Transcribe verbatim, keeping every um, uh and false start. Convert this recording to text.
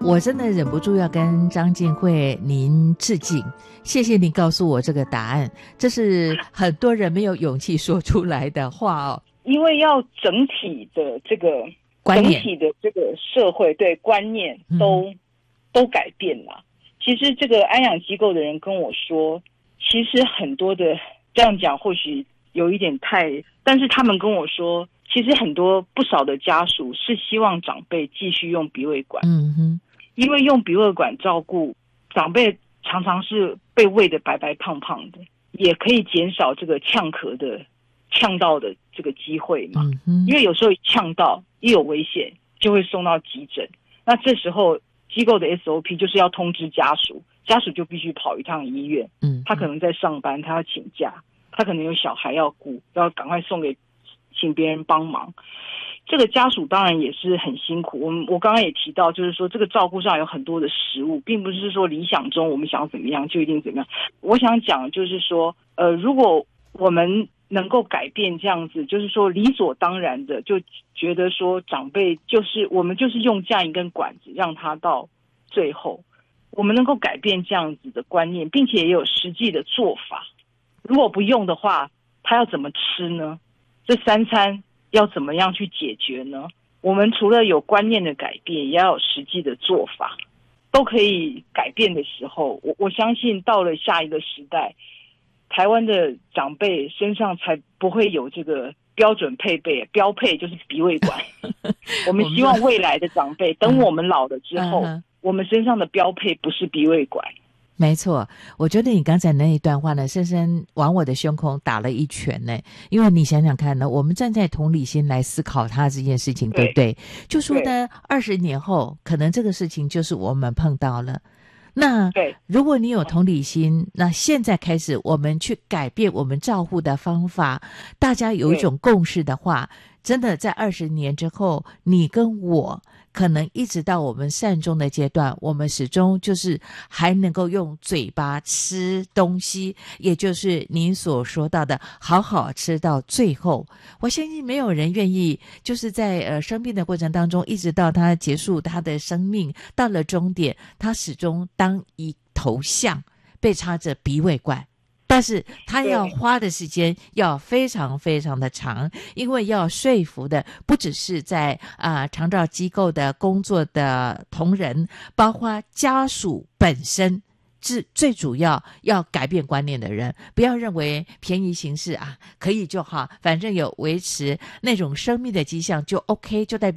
我真的忍不住要跟张静慧您致敬，谢谢您告诉我这个答案，这是很多人没有勇气说出来的话哦。 因为要整体的这个观念， 整体的这个社会对观念都、嗯、都改变了。其实这个安养机构的人跟我说，其实很多的这样讲或许有一点太，但是他们跟我说，其实很多不少的家属是希望长辈继续用鼻胃管。 嗯哼。 因为用鼻胃管照顾长辈常常是被喂得白白胖胖的，也可以减少这个呛咳的呛到的这个机会嘛、嗯、因为有时候呛到一有危险就会送到急诊，那这时候机构的 S O P 就是要通知家属，家属就必须跑一趟医院，嗯，他可能在上班，他要请假，他可能有小孩要顾，要赶快送给请别人帮忙，这个家属当然也是很辛苦。我们我刚刚也提到，就是说这个照顾上有很多的食物，并不是说理想中我们想要怎么样就一定怎么样。我想讲就是说，呃，如果我们能够改变这样子，就是说理所当然的就觉得说长辈就是我们就是用这样一根管子让他到最后，我们能够改变这样子的观念，并且也有实际的做法。如果不用的话，他要怎么吃呢？这三餐要怎么样去解决呢？我们除了有观念的改变，也要有实际的做法，都可以改变的时候，我我相信到了下一个时代，台湾的长辈身上才不会有这个标准配备，标配就是鼻胃管。我们希望未来的长辈，等我们老了之后，嗯、我们身上的标配不是鼻胃管。 没错，我觉得你刚才那一段话呢，深深往我的胸口打了一拳呢。因为你想想看呢，我们站在同理心来思考他这件事情， 对, 对不对？就说呢，二十年后，可能这个事情就是我们碰到了。那如果你有同理心，那现在开始我们去改变我们照护的方法，大家有一种共识的话，真的在二十年之后，你跟我可能一直到我们善终的阶段，我们始终就是还能够用嘴巴吃东西，也就是您所说到的好好吃到最后。我相信没有人愿意就是在呃生病的过程当中，一直到他结束他的生命，到了终点，他始终当一头象被插着鼻胃管，但是他要花的时间要非常非常的长，因为要说服的不只是在啊、呃、长照机构的工作的同仁，包括家属本身，是最主要要改变观念的人，不要认为便宜行事啊可以就好，反正有维持那种生命的迹象就 OK， 就代表